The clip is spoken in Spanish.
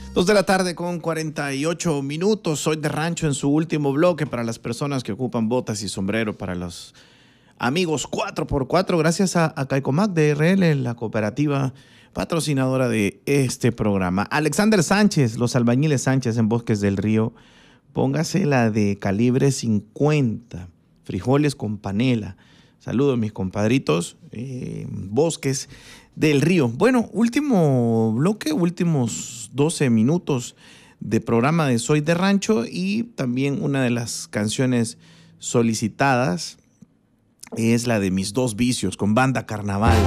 2 de la tarde con 48 minutos. Soy de Rancho en su último bloque para las personas que ocupan botas y sombrero, para los amigos 4x4. Gracias a Caicomac DRL, la cooperativa patrocinadora de este programa. Alexander Sánchez, los albañiles Sánchez en Bosques del Río. Póngase la de calibre 50, frijoles con panela. Saludos mis compadritos, Bosques del Río. Bueno, último bloque, últimos 12 minutos de programa de Soy de Rancho, y también una de las canciones solicitadas es la de Mis Dos Vicios con Banda Carnaval.